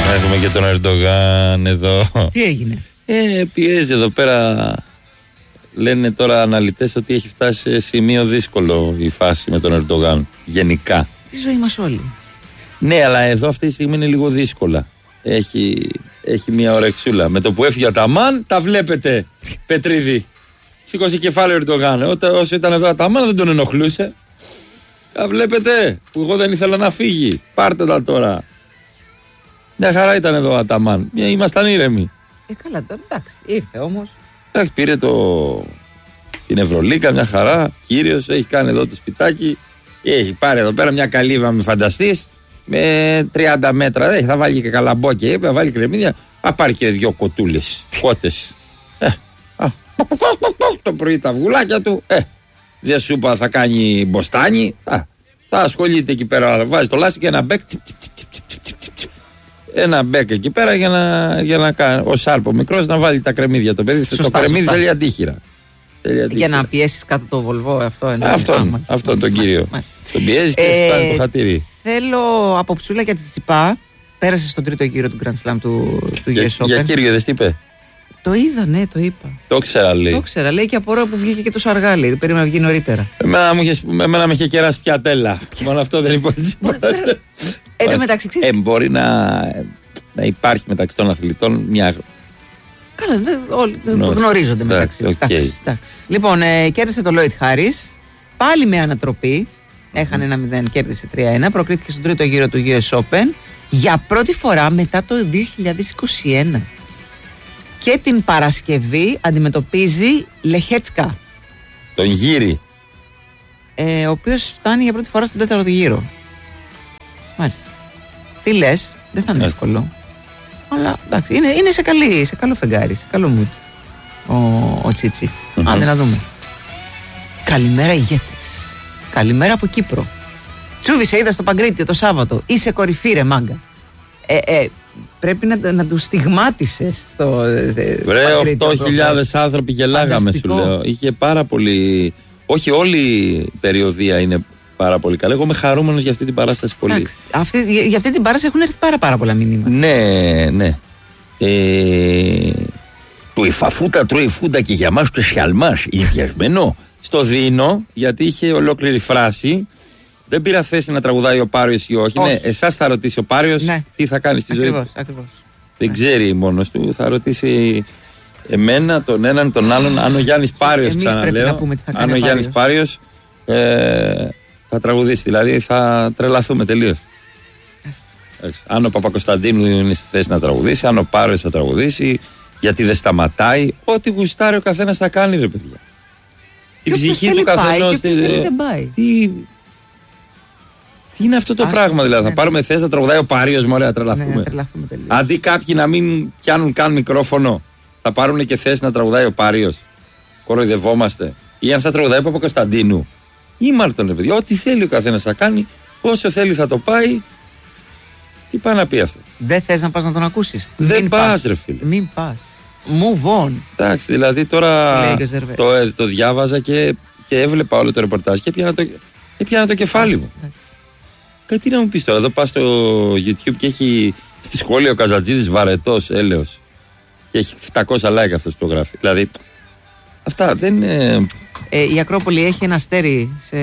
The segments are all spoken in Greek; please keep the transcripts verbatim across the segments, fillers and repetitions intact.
Έχουμε και τον Ερντογάν εδώ. Τι έγινε? Ε, πιέζει εδώ πέρα. Λένε τώρα αναλυτές ότι έχει φτάσει σε σημείο δύσκολο η φάση με τον Ερντογάν. Γενικά. Η ζωή μας όλοι. Ναι, αλλά εδώ αυτή τη στιγμή είναι λίγο δύσκολα. Έχει, έχει μια ωρεξούλα. Με το που έφυγε ο Αταμάν, τα βλέπετε, Πετρίδη. Σήκωσε κεφάλαιο ο Ερντογάν. Όταν, όσο ήταν εδώ ο Αταμάν δεν τον ενοχλούσε. Τα βλέπετε, που εγώ δεν ήθελα να φύγει. Πάρτε τα τώρα. Μια χαρά ήταν εδώ ο Αταμάν. Ήμασταν ήρεμοι. Ε, καλά, εντάξει, ήρθε όμως. Εντάξει, πήρε το... την Ευρωλίκα, μια χαρά. Κύριος, έχει κάνει εδώ το σπιτάκι. Έχει πάρει εδώ πέρα μια καλύβα, με φανταστείς. Με τριάντα μέτρα. Δεν θα βάλει και καλαμπόκια. Είπε, θα βάλει κρεμμύδια. Θα πάρει και δύο κοτούλες. Κότες. Ε, α, το πρωί τα αυγουλάκια του. Ε, δεν σου είπα θα κάνει μποστάνι. Α, θα ασχολείται εκεί πέρα. Βάζει το λάσι και ένα μπέκ. Τσιπ, τσιπ, τσιπ, τσιπ, τσιπ, τσιπ. Ένα μπέκ εκεί πέρα για να, για να κάνει. Ο Σάρπο μικρός να βάλει τα κρεμμύδια. Το παιδί σωστά, το κρεμμύδι θέλει αντίχειρα. Για να πιέσεις κάτω το βολβό, αυτό είναι. Αυτόν, αυτόν τον κύριο. Τον πιέζει και ε, κάνει το χατήρι. Θέλω από ψούλα για τη Τσιτσιπά. Πέρασε στον τρίτο γύρο του Grand Slam του, του για, γιου ες Open. Για κύριο, δεν είπε. Το είδα, ναι, το είπα. Το ξέρα, λέει. Το ξέρα, λέει και απορώ που βγήκε και το Σαργάλι. Περίμενα να βγει νωρίτερα. Εμένα, μου είχε, εμένα με είχε κεράσει πια τέλα. Μόνο αυτό δεν υπάρχει. Εν τω μεταξύ. Ε, μπορεί να, να υπάρχει μεταξύ των αθλητών μια. Καλά, δε, όλοι no. γνωρίζονται μεταξύ τους. Okay. Λοιπόν, ε, κέρδισε το Λόιτ Χάρις. Πάλι με ανατροπή. Έχανε ένα μηδέν, κέρδισε τρία ένα. Προκρίθηκε στον τρίτο γύρο του γιου ες Open. Για πρώτη φορά μετά το δύο χιλιάδες είκοσι ένα. Και την Παρασκευή αντιμετωπίζει Λεχέτσκα. Τον γύρι. Ε, ο οποίος φτάνει για πρώτη φορά στον τέταρτο γύρο. Μάλιστα. Τι λες, δεν θα είναι yeah. εύκολο. Αλλά εντάξει, είναι, είναι σε, καλή, σε καλό φεγγάρι, σε καλό mood ο, ο Τσίτσι. Mm-hmm. Άντε να δούμε. Καλημέρα ηγέτες. Καλημέρα από Κύπρο. Τσούβι, σε είδα στο Παγκρίτιο το Σάββατο. Είσαι κορυφή, ρε μάγκα. Ε, ε, πρέπει να, να του στιγμάτισες στο. Βρε, οκτώ χιλιάδες άνθρωποι γελάγαμε, σου λέω. Είχε πάρα πολύ. Όχι, όλη η περιοδία είναι πάρα πολύ καλή. Εγώ είμαι χαρούμενος για αυτή την παράσταση πολύ. Εντάξει, αυτή, για, για αυτή την παράσταση έχουν έρθει πάρα, πάρα πολλά μηνύματα. Ναι, ναι. Ε, το υφαφούτα τρώει φούντα και για μας το σιαλμάς. Ιδιασμένο. Στο δίνω, γιατί είχε ολόκληρη φράση. Δεν πήρα θέση να τραγουδάει ο Πάριος ή όχι. όχι. Ναι, εσάς θα ρωτήσει ο Πάριος ναι. τι θα κάνει στη ακριβώς, ζωή του. Ακριβώς. Δεν ξέρει μόνος του. Θα ρωτήσει εμένα, τον έναν, τον άλλον. Αν ο Γιάννης Πάριος, ξαναλέω. Αν ο Γιάννης Πάριος ε, θα τραγουδήσει. Δηλαδή θα τρελαθούμε τελείως. Αν ο Παπακοσταντίνου είναι στη θέση να τραγουδήσει, αν ο Πάριος θα τραγουδήσει, γιατί δεν σταματάει. Ό,τι γουστάρει ο καθένας θα κάνει, ρε παιδιά. Στην ψυχή του καθενός. Τι. Τι είναι αυτό το Ά, πράγμα, δηλαδή. Ναι. Θα πάρουμε θέση να τραγουδάει ο Πάριος, μωρέ, να τρελαθούμε. Ναι, τρελαθούμε αντί κάποιοι να μην πιάνουν καν μικρόφωνο, θα πάρουν και θέση να τραγουδάει ο Πάριος. Κοροϊδευόμαστε. Ή αν θα τραγουδάει ο Παπακοσταντίνου. Ή Μάρτον, ρε παιδιά. Ό,τι θέλει ο καθένας θα κάνει, όσο θέλει θα το πάει. Τι πάει να πει αυτό. Δεν θες να πας να τον ακούσεις. Δεν πας, ρε φίλε. Μην πας. Move on. Εντάξει, δηλαδή τώρα το, το διάβαζα και, και έβλεπα όλο το ρεπορτάζ και έπιανα το, έπιανα το κεφάλι μου. Κάτι να μου πεις τώρα, εδώ πας στο YouTube και έχει σχόλιο ο Καζατζίδης βαρετός, έλεος. Και έχει επτακόσια like αυτός που το γράφει. Δηλαδή, αυτά δεν είναι... Ε, η Ακρόπολη έχει ένα αστέρι σε...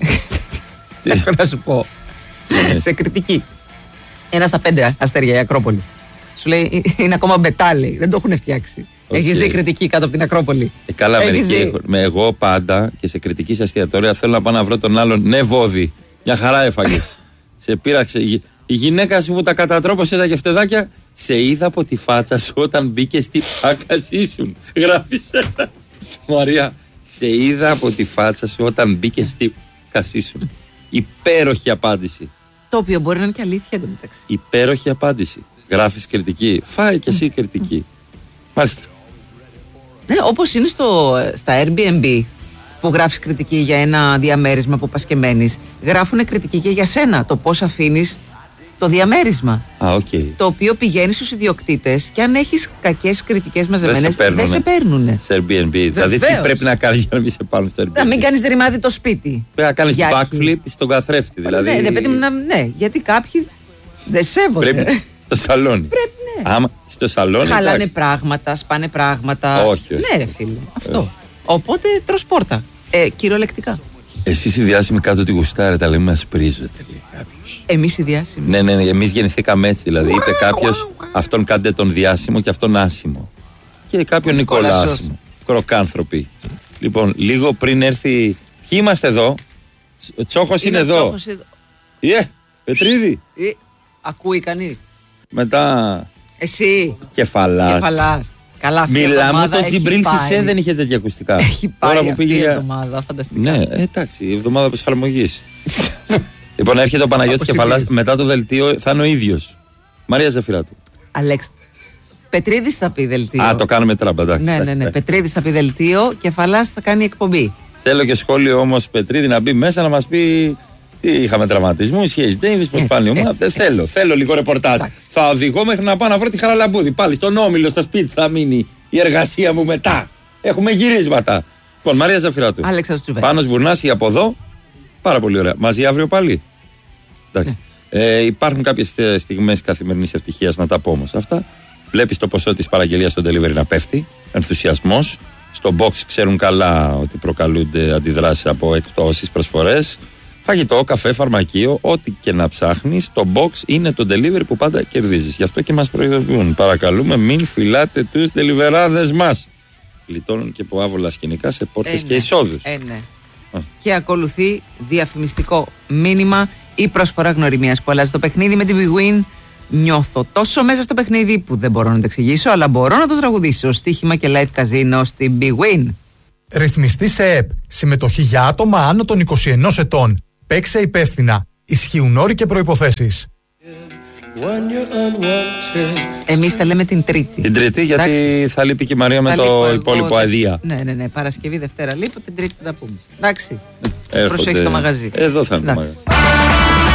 Τι έχω να σου πω. Σε κριτική. Ένα στα πέντε αστέρια η Ακρόπολη. Σου λέει είναι ακόμα μπετά, λέει. Δεν το έχουν φτιάξει. Okay. Έχεις δει κριτική κάτω από την Ακρόπολη. Ε, καλά, μερικοί, με εγώ πάντα και σε κριτική σε εστιατόρια θέλω να πάω να βρω τον άλλον. Ναι, βόδι. Μια χαρά έφαγες. Σε πείραξε. Η, η γυναίκα σου που τα κατατρόπωσε τα κεφτεδάκια, σε είδα από τη φάτσα σου όταν μπήκε στη πάκασή σου. Γράφεις ένα. Μαρία, σε είδα από τη φάτσα σου όταν μπήκε στη πάκασή σου. Υπέροχη απάντηση. Το οποίο μπορεί να είναι και αλήθεια εντωμεταξύ. Υπέροχη απάντηση. Γράφεις κριτική. Φάει και εσύ κριτική. Μάλιστα. Ναι, όπως είναι στο, στα Airbnb που γράφεις κριτική για ένα διαμέρισμα που πας και μένεις, γράφουν κριτική και για σένα. Το πώς αφήνεις το διαμέρισμα. Α, okay. Το οποίο πηγαίνει στους ιδιοκτήτες και αν έχεις κακές κριτικές μαζεμένες, δεν σε παίρνουνε. Σε Airbnb. Βεβαίως. Δηλαδή, τι πρέπει να κάνεις για να μην σε πάρουν στο Airbnb. Να μην κάνεις ρημάδι το σπίτι. Πρέπει να κάνεις backflip στον καθρέφτη. Δηλαδή... Ναι, ναι, παιδί, να, ναι, γιατί κάποιοι δεν σέβονται. Πρέπει Στο σαλόνι. Πρέπει, ναι. Άμα, στο σαλόνι. Χαλάνε εντάξει. πράγματα, σπάνε πράγματα. Όχι, όχι. Ναι, ρε φίλε. Αυτό. Ε. Οπότε τρως πόρτα. Ε, κυριολεκτικά. Εσείς οι διάσημοι κάτω τη γουστάρετε, αλλά μην μας πρίζετε, λέει κάποιος. Εμείς οι διάσημοι. Ναι, ναι, ναι, εμείς γεννηθήκαμε έτσι. Δηλαδή, είπε κάποιος, αυτόν κάντε τον διάσημο και αυτόν άσημο. Και κάποιον Νικόλα άσημο. Κροκάνθρωποι. Λοιπόν, λίγο πριν έρθει. Ποιοι είμαστε εδώ. Ο Τσόχος είναι, είναι εδώ. Τσόχος εδώ. Yeah, Πετρίδη. Ε, ακούει κανείς. Μετά. Εσύ. Κεφαλάς. Κεφαλάς. Καλά, αυτή μιλάμε το Ζιμπρίλ Σισε δεν είχε τέτοια ακουστικά. Έχει πάει τώρα που πήγε η εβδομάδα, φανταστικά. Ναι, εντάξει, η εβδομάδα προσαρμογής. Λοιπόν, έρχεται ο Παναγιώτης Κεφαλάς, μετά το δελτίο θα είναι ο ίδιος. Μαρία Ζαφυράτου. Αλέξ, Πετρίδης θα πει δελτίο. Α, το κάνουμε τράμπα, εντάξει. Ναι, ναι, ναι. Πετρίδης θα πει δελτίο, Κεφαλάς θα κάνει εκπομπή. Θέλω και σχόλιο όμως Πετρίδη να μπει μέσα να μας πει. Τι είχαμε τραυματισμού, Χέις Ντέιβις, πώς πάνε η ομάδα. Δεν θέλω, θέλω λίγο ρεπορτάζ. Θα οδηγώ μέχρι να πάω να βρω τη Χαραλαμπούδη. Πάλι στον Όμιλο, στο σπίτι θα μείνει η εργασία μου μετά. Έχουμε γυρίσματα. Λοιπόν, Μαρία Ζαφυράτου. Πάνος Μπουρνάς ή από εδώ. Πάρα πολύ ωραία. Μαζί αύριο πάλι. Εντάξει. Ε, υπάρχουν κάποιες στιγμές καθημερινής ευτυχίας, να τα πω όμως αυτά. Βλέπεις το ποσό της παραγγελίας στο delivery να πέφτει. Ενθουσιασμός. Στο box ξέρουν καλά ότι προκαλούνται αντιδράσεις από εκπτώσεις, προσφορές. Φαγητό, καφέ, φαρμακείο, ό,τι και να ψάχνεις, το box είναι το delivery που πάντα κερδίζεις. Γι' αυτό και μας προειδοποιούν. Παρακαλούμε, μην φυλάτε τους deliverάδες μας. Γλιτώνουν και από άβολα σκηνικά σε πόρτες ε, και ναι. εισόδους. Ε, ναι. Και ακολουθεί διαφημιστικό μήνυμα ή προσφορά γνωριμίας που αλλάζει το παιχνίδι με την Big Win. Νιώθω τόσο μέσα στο παιχνίδι που δεν μπορώ να το εξηγήσω, αλλά μπορώ να το τραγουδήσω. Στοίχημα και live καζίνο στην Big Win. Ρυθμιστή σε ΕΠ. Συμμετοχή για άτομα άνω των είκοσι ενός ετών. Παίξε υπεύθυνα. Ισχύουν όροι και προϋποθέσεις. Εμείς τα λέμε την Τρίτη. Την Τρίτη, γιατί εντάξει. Θα λείπει και η Μαρία με το υπόλοιπο αδεία. Ναι, ναι, ναι. Παρασκευή, Δευτέρα λείπω, την Τρίτη θα τα πούμε. Εντάξει. Προσέχεις το μαγαζί. Εδώ θα είναι το μαγαζί.